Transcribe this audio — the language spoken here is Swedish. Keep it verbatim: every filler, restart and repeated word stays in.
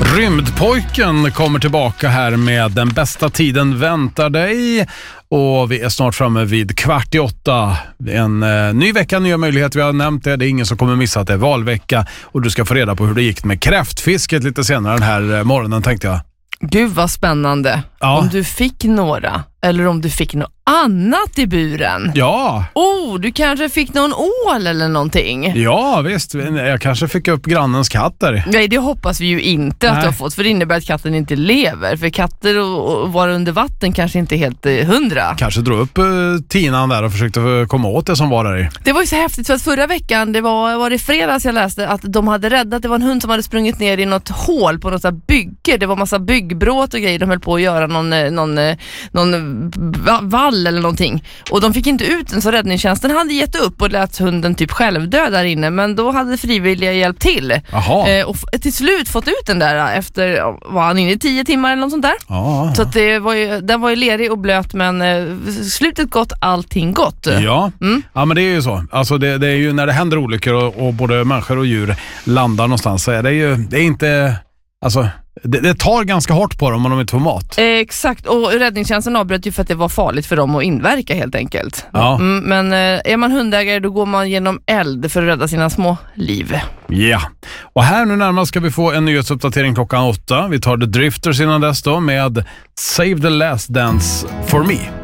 Rymdpojken kommer tillbaka här med Den bästa tiden väntar dig. Och vi är snart framme vid kvart i åtta. En eh, ny vecka, nya möjligheter. Vi har nämnt det. Det är ingen som kommer missa att det är valvecka. Och du ska få reda på hur det gick med kräftfisket lite senare den här eh, morgonen, tänkte jag. Gud vad spännande. Ja. Om du fick några eller om du fick något annat i buren. Ja. Oh, du kanske fick någon ål eller någonting. Ja, visst. Jag kanske fick upp grannens katter. Nej, det hoppas vi ju inte att Nej. du har fått. För det innebär att katten inte lever. För katter och, och vara under vatten kanske inte är helt eh, hundra. Kanske drog upp eh, tinan där och försökte komma åt det som var där i. Det var ju så häftigt för att förra veckan, det var, var det fredags jag läste att de hade räddat, det var en hund som hade sprungit ner i något hål på något så här bygge. Det var massa byggbråt och grejer. De höll på att göra någon, någon, någon vall eller någonting. Och de fick inte ut den, så räddningstjänsten hade gett upp och lät hunden typ självdö där inne. Men då hade frivilliga hjälpt till. Eh, och f- till slut fått ut den där efter, var han inne i tio timmar eller något sånt där. Aha. Så att det var ju, den var ju lerig och blöt, men eh, slutet gott, allting gott. Ja, mm. ja men det är ju så. Alltså det, det är ju när det händer olyckor och, och både människor och djur landar någonstans, så är det ju, det är inte, alltså det, det tar ganska hårt på dem om de inte får mat. Eh, exakt, och räddningstjänsten avbröt ju för att det var farligt för dem att inverka helt enkelt. Ja. Mm, men eh, är man hundägare, då går man genom eld för att rädda sina små liv. Ja, yeah. Och här nu närmast ska vi få en nyhetsuppdatering klockan åtta. Vi tar The Drifters innan dess då med Save the Last Dance for Me.